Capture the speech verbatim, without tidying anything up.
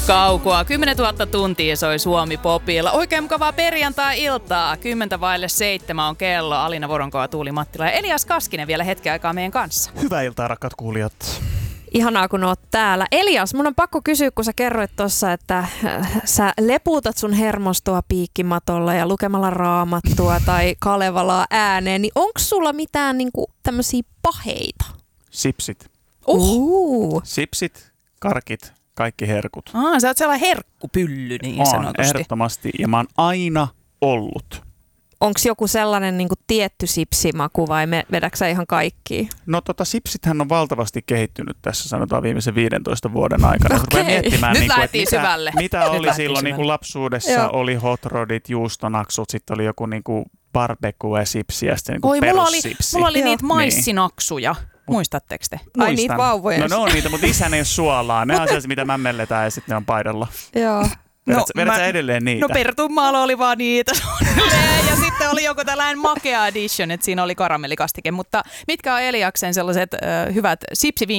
Kaukua. kymmenentuhatta tuntia soi Suomi Popilla. Oikein mukavaa perjantai-iltaa. Kymmentä vaille seitsemän on kello. Alina Voronkova, Tuuli Mattila ja Elias Kaskinen vielä hetken aikaa meidän kanssa. Hyvää iltaa, rakkaat kuulijat. Ihanaa, kun oot täällä. Elias, mun on pakko kysyä, kun sä kerroit tuossa, että äh, sä lepuutat sun hermostoa piikkimatolla ja lukemalla Raamattua tai Kalevalaa ääneen, niin onko sulla mitään niinku tämmöisiä paheita? Sipsit. Uh. Sipsit, karkit, kaikki herkut. Ah, sä oot sellainen herkkupylly niin Oon, sanotusti. ehdottomasti. Ja mä oon aina ollut. Onko joku sellainen niinku tietty sipsimaku vai me, vedätkö sä ihan kaikkia? No tota, sipsithän on valtavasti kehittynyt tässä sanotaan viimeisen viidentoista vuoden aikana. Okei. Miettimään, Nyt niin kuin, lähdettiin mitä, syvälle. mitä Nyt oli lähdettiin silloin niin kuin syvälle. lapsuudessa, Joo. oli hot rodit, juustonaksut, sitten oli joku niin kuin barbecue-sipsi ja sitten niin Oi, kuin mulla oli, perussipsi. mulla oli Joo. niitä maissinaksuja. Muistatteko te? Ai Muistan. niitä vauvoja. No ne on niitä, mutta isän ei ole suolaa. Ne on sellaisia, mitä mämmelletään ja sitten ne on paidalla. Joo. Vedät, No, vedät mä- sä edelleen niitä? No Pertunmaalla oli vaan niitä. Ja sitten oli joku tällainen makea edition, että siinä oli karamellikastike. Mutta mitkä on Eliaksen sellaiset ö, hyvät sipsivinkit?